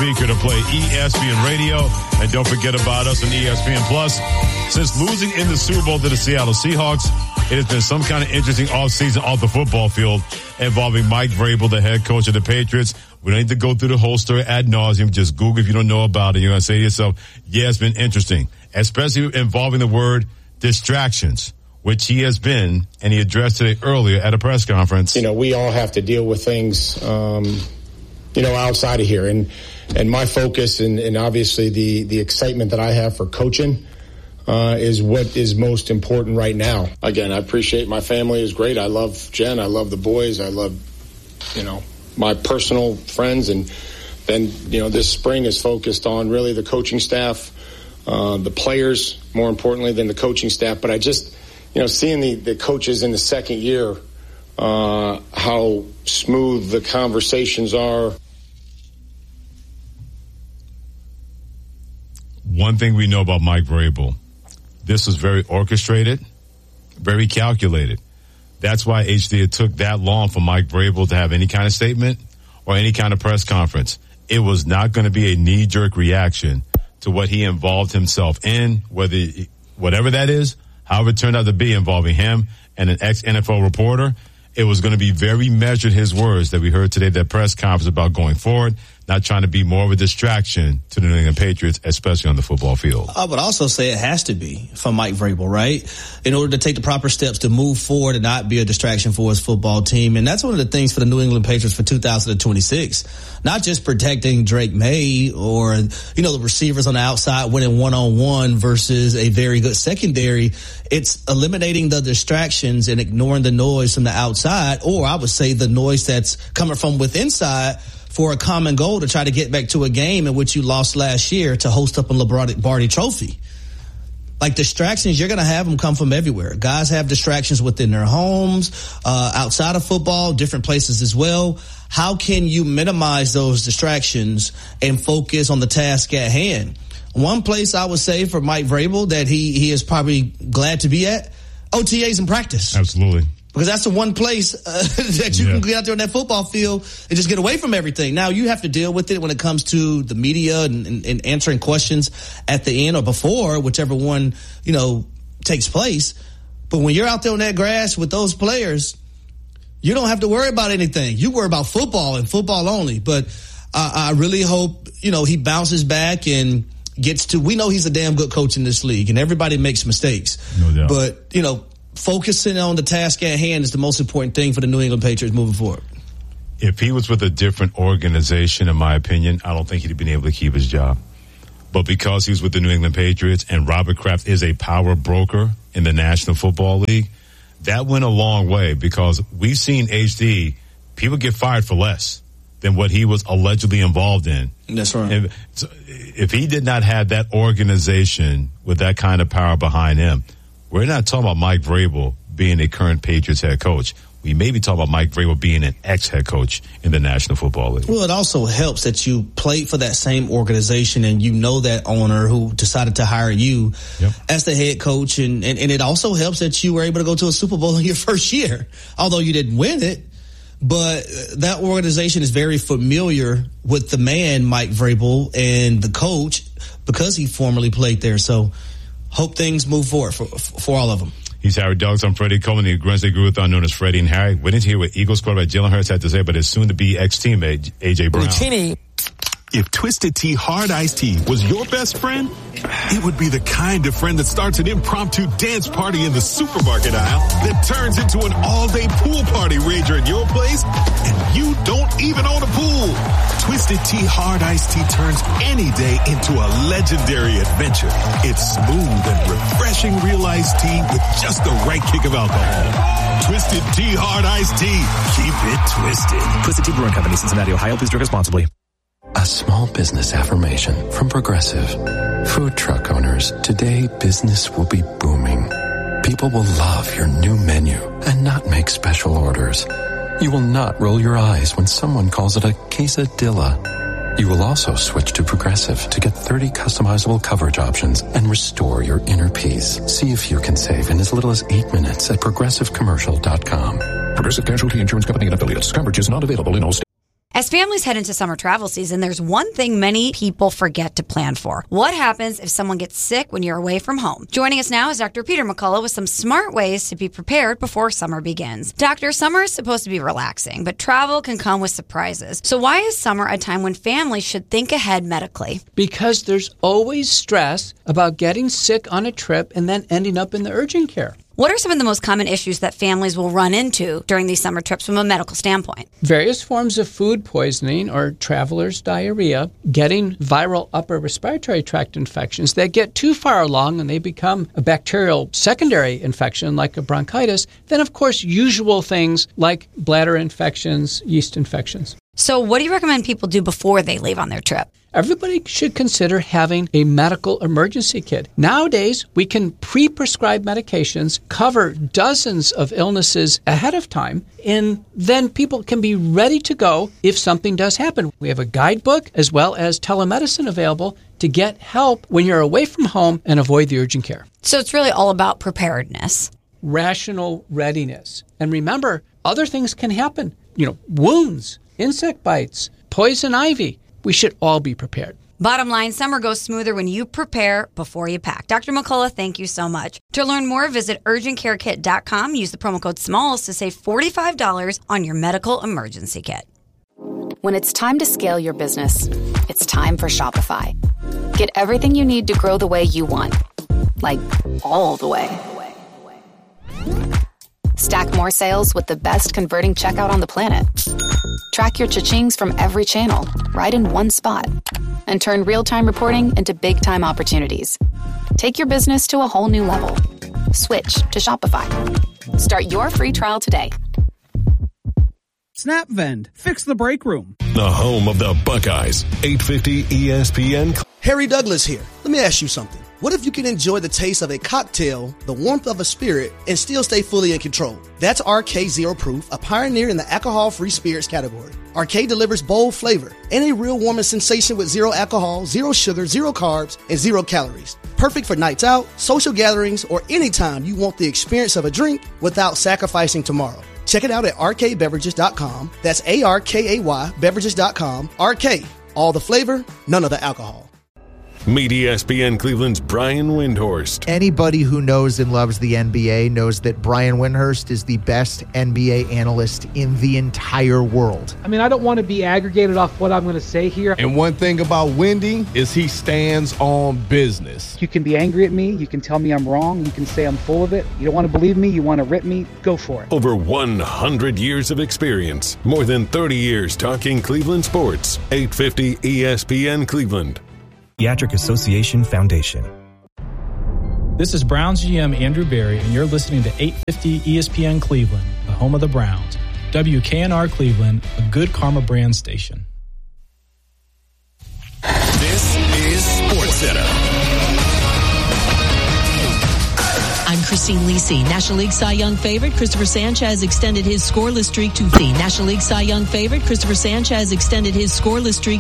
speaker to play ESPN Radio. And don't forget about us on ESPN Plus. Since losing in the Super Bowl to the Seattle Seahawks, it has been some kind of interesting offseason off the football field involving Mike Vrabel, the head coach of the Patriots. We don't need to go through the whole story ad nauseum. Just Google if you don't know about it. You're going to say to yourself, yeah, it's been interesting, especially involving the word distractions, which he has been, and he addressed it earlier at a press conference. We all have to deal with things, outside of here. And my focus and obviously the excitement that I have for coaching is what is most important right now. Again, I appreciate my family is great. I love Jen. I love the boys. I love, my personal friends. And then, this spring is focused on really the coaching staff, the players, more importantly than the coaching staff. But I just, seeing the coaches in the second year, how smooth the conversations are. One thing we know about Mike Vrabel, this was very orchestrated, very calculated. That's why it took that long for Mike Vrabel to have any kind of statement or any kind of press conference. It was not going to be a knee-jerk reaction to what he involved himself in, whatever that is, however it turned out to be involving him and an ex-NFL reporter. It was going to be very measured, his words that we heard today at that press conference about going forward, not trying to be more of a distraction to the New England Patriots, especially on the football field. I would also say it has to be from Mike Vrabel, right? In order to take the proper steps to move forward and not be a distraction for his football team. And that's one of the things for the New England Patriots for 2026. Not just protecting Drake May or, the receivers on the outside winning one-on-one versus a very good secondary. It's eliminating the distractions and ignoring the noise from the outside, or I would say the noise that's coming from within inside for a common goal to try to get back to a game in which you lost last year to host up a Lombardi Trophy. Like distractions, you're going to have them come from everywhere. Guys have distractions within their homes, outside of football, different places as well. How can you minimize those distractions and focus on the task at hand? One place I would say for Mike Vrabel that he is probably glad to be at, OTAs and practice. Absolutely. Because that's the one place that you can get out there on that football field and just get away from everything. Now, you have to deal with it when it comes to the media and answering questions at the end or before, whichever one, takes place. But when you're out there on that grass with those players, you don't have to worry about anything. You worry about football and football only. But I really hope, he bounces back and gets to – we know he's a damn good coach in this league, and everybody makes mistakes. No doubt. But, focusing on the task at hand is the most important thing for the New England Patriots moving forward. If he was with a different organization, in my opinion, I don't think he'd have been able to keep his job. But because he was with the New England Patriots and Robert Kraft is a power broker in the National Football League, that went a long way because we've seen HD, people get fired for less than what he was allegedly involved in. That's right. If he did not have that organization with that kind of power behind him, we're not talking about Mike Vrabel being a current Patriots head coach. We may be talking about Mike Vrabel being an ex-head coach in the National Football League. Well, it also helps that you played for that same organization and you know that owner who decided to hire you as the head coach. And it also helps that you were able to go to a Super Bowl in your first year, although you didn't win it. But that organization is very familiar with the man, Mike Vrabel, and the coach because he formerly played there. So hope things move forward for all of them. He's Harry Douglas. I'm Freddie Coleman, the Wednesday Guru-thon known as Freddie and Harry. We didn't hear what Eagles quarterback Jalen Hurts had to say, but his soon-to-be ex-teammate, A.J. Brown. Lucchini. If Twisted Tea Hard Iced Tea was your best friend, it would be the kind of friend that starts an impromptu dance party in the supermarket aisle that turns into an all-day pool party rager at your place, and you don't even own a pool. Twisted Tea Hard Iced Tea turns any day into a legendary adventure. It's smooth and refreshing real iced tea with just the right kick of alcohol. Twisted Tea Hard Iced Tea. Keep it twisted. Twisted Tea Brewing Company, Cincinnati, Ohio. Please drink responsibly. A small business affirmation from Progressive. Food truck owners, today business will be booming. People will love your new menu and not make special orders. You will not roll your eyes when someone calls it a quesadilla. You will also switch to Progressive to get 30 customizable coverage options and restore your inner peace. See if you can save in as little as 8 minutes at ProgressiveCommercial.com. Progressive Casualty Insurance Company and affiliates. Coverage is not available in all states. As families head into summer travel season, there's one thing many people forget to plan for. What happens if someone gets sick when you're away from home? Joining us now is Dr. Peter McCullough with some smart ways to be prepared before summer begins. Doctor, summer is supposed to be relaxing, but travel can come with surprises. So why is summer a time when families should think ahead medically? Because there's always stress about getting sick on a trip and then ending up in the urgent care. What are some of the most common issues that families will run into during these summer trips from a medical standpoint? Various forms of food poisoning or traveler's diarrhea, getting viral upper respiratory tract infections that get too far along and they become a bacterial secondary infection like a bronchitis. Then, of course, usual things like bladder infections, yeast infections. So what do you recommend people do before they leave on their trip? Everybody should consider having a medical emergency kit. Nowadays, we can pre-prescribe medications, cover dozens of illnesses ahead of time, and then people can be ready to go if something does happen. We have a guidebook as well as telemedicine available to get help when you're away from home and avoid the urgent care. So it's really all about preparedness. Rational readiness. And remember, other things can happen. Wounds, insect bites, poison ivy. We should all be prepared. Bottom line, summer goes smoother when you prepare before you pack. Dr. McCullough, thank you so much. To learn more, visit urgentcarekit.com. Use the promo code SMALLS to save $45 on your medical emergency kit. When it's time to scale your business, it's time for Shopify. Get everything you need to grow the way you want. Like, all the way. Stack more sales with the best converting checkout on the planet. Track your cha-chings from every channel, right in one spot. And turn real-time reporting into big-time opportunities. Take your business to a whole new level. Switch to Shopify. Start your free trial today. SnapVend. Fix the break room. The home of the Buckeyes. 850 ESPN. Harry Douglas here. Let me ask you something. What if you can enjoy the taste of a cocktail, the warmth of a spirit, and still stay fully in control? That's RK Zero Proof, a pioneer in the alcohol-free spirits category. RK delivers bold flavor and a real warming sensation with zero alcohol, zero sugar, zero carbs, and 0 calories. Perfect for nights out, social gatherings, or anytime you want the experience of a drink without sacrificing tomorrow. Check it out at rkbeverages.com. That's ARKAY beverages.com. RK, all the flavor, none of the alcohol. Meet ESPN Cleveland's Brian Windhorst. Anybody who knows and loves the NBA knows that Brian Windhorst is the best NBA analyst in the entire world. I mean, I don't want to be aggregated off what I'm going to say here. And one thing about Wendy is he stands on business. You can be angry at me. You can tell me I'm wrong. You can say I'm full of it. You don't want to believe me. You want to rip me. Go for it. Over 100 years of experience. More than 30 years talking Cleveland sports. 850 ESPN Cleveland. Pediatric Association Foundation. This is Browns GM Andrew Berry, and you're listening to 850 ESPN Cleveland, the home of the Browns. WKNR Cleveland, a good Karma brand station. This is SportsCenter. I'm Christine Lisi. National League Cy Young favorite Christopher Sanchez extended his scoreless streak to the National League Cy Young favorite Christopher Sanchez extended his scoreless streak